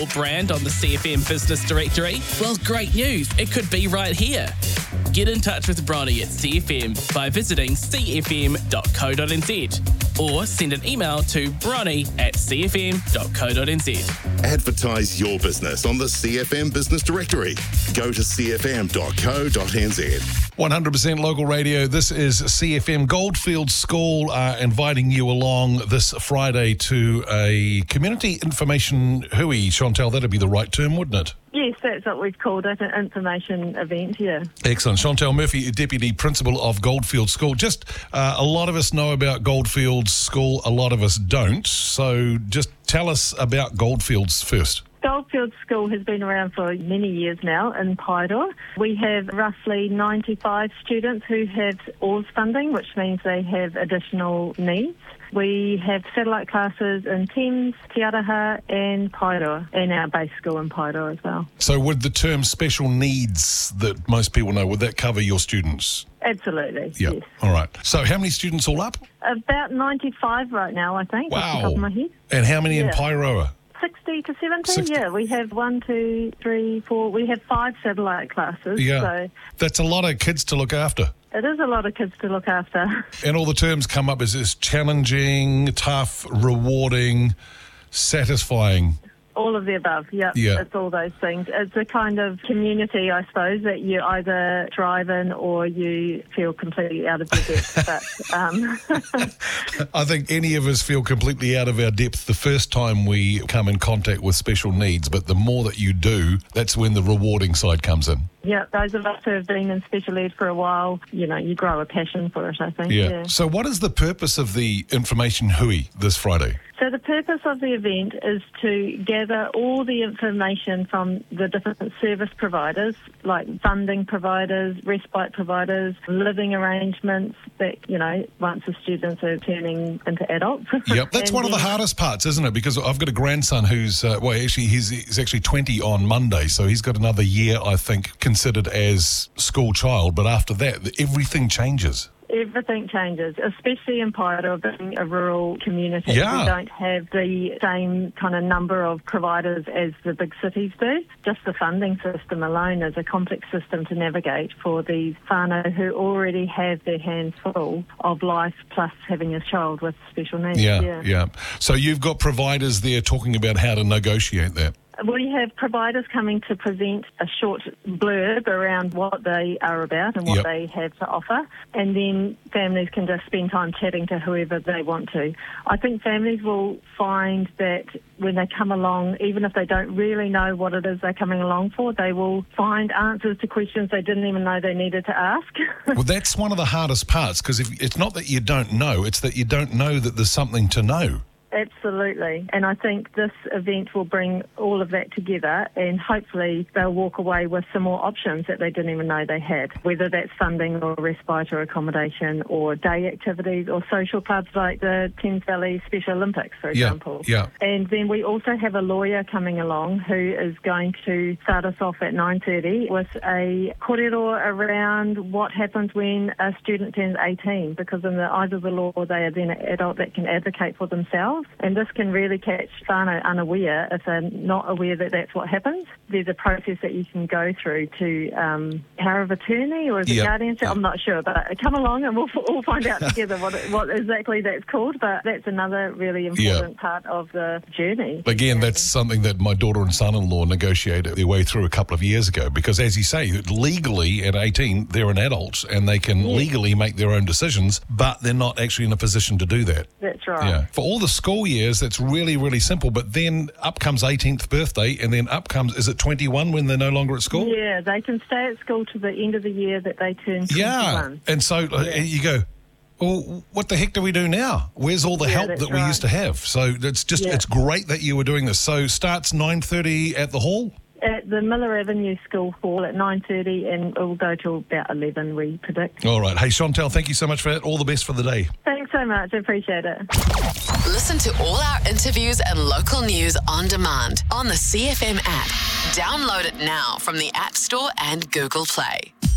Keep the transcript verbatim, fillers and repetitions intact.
your brand on the C F M Business Directory? Well, great news. It could be right here. Get in touch with Bronny at C F M by visiting c f m dot co dot n z or send an email to bronny at c f m dot co dot n z. Advertise your business on the C F M Business Directory. Go to c f m dot co dot n z. one hundred percent local radio. This is C F M. Goldfields School are inviting you along this Friday to a community information hui. Chantal, that'd be the right term, wouldn't it? Yes, that's what we've called it, an information event here. Excellent. Chantal Murphy, Deputy Principal of Goldfields School. Just uh, a lot of us know about Goldfields School, a lot of us don't. So just tell us about Goldfields first. Goldfields School has been around for many years now in Paeroa. We have roughly ninety-five students who have O A R S funding, which means they have additional needs. We have satellite classes in Thames, Te Araha and Paeroa, and our base school in Paeroa as well. So would the term special needs that most people know, would that cover your students? Absolutely, Yep. yes. All right. So how many students all up? About ninety-five right now, I think, off the top Wow. of my head. And how many in Yeah. Paeroa? sixty to seventy, sixty. yeah. We have one, two, three, four. We have five satellite classes. Yeah. So That's a lot of kids to look after. it is a lot of kids to look after. And all the terms come up as is challenging, tough, rewarding, satisfying. All of the above, yep. Yeah. It's all those things. It's a kind of community, I suppose, that you either thrive in or you feel completely out of your depth. But um, I think any of us feel completely out of our depth the first time we come in contact with special needs, but the more that you do, that's when the rewarding side comes in. yeah, those of us who have been in special ed for a while, you know, you grow a passion for it, I think. Yeah. yeah. So what is the purpose of the information hui this Friday? So the purpose of the event is to gather all the information from the different service providers, like funding providers, respite providers, living arrangements that, you know, once the students are turning into adults. Yep, that's And one of the then- hardest parts, isn't it? Because I've got a grandson who's, uh, well, actually, he's, he's actually twenty on Monday, so he's got another year, I think, considered as school child. But after that, everything changes. Everything changes, especially in Paeroa, being a rural community. Yeah. We don't have the same kind of number of providers as the big cities do. Just the funding system alone is a complex system to navigate for these whānau who already have their hands full of life plus having a child with special needs. Yeah, yeah. So you've got providers there talking about how to negotiate that. We have providers coming to present a short blurb around what they are about and what Yep. they have to offer, and then families can just spend time chatting to whoever they want to. I think families will find that when they come along, even if they don't really know what it is they're coming along for, they will find answers to questions they didn't even know they needed to ask. Well, that's one of the hardest parts, because if it's not that you don't know, it's that you don't know that there's something to know. Absolutely. And I think this event will bring all of that together, and hopefully they'll walk away with some more options that they didn't even know they had, whether that's funding or respite or accommodation or day activities or social clubs like the Thames Valley Special Olympics, for Yeah, example. yeah. And then we also have a lawyer coming along who is going to start us off at nine thirty with a kōrero around what happens when a student turns eighteen, because in the eyes of the law they are then an adult that can advocate for themselves. And this can really catch whānau unaware if they're not aware that that's what happens. There's a process that you can go through to um, power of attorney or is it Yep. guardianship? I'm not sure, but come along and we'll all find out together what it, what exactly that's called. But that's another really important part of the journey. Again, that's something that my daughter and son-in-law negotiated their way through a couple of years ago, because as you say, legally at eighteen, they're an adult and they can Yeah. legally make their own decisions, but they're not actually in a position to do that. That's right. Yeah. For all the school years, that's really, really simple. But then up comes eighteenth birthday, and then up comes, is it twenty-one when they're no longer at school? Yeah, they can stay at school to the end of the year that they turn Yeah. twenty-one. And so uh, you go, well, what the heck do we do now? Where's all the Yeah, help that's that we right. used to have? So it's just, Yeah. it's great that you were doing this. So starts nine thirty at the hall? At the Miller Avenue School Hall at nine thirty, and it will go till about eleven, we predict. All right. Hey, Chantal, thank you so much for that. All the best for the day. Thanks so much. I appreciate it. Listen to all our interviews and local news on demand on the C F M app. Download it now from the App Store and Google Play.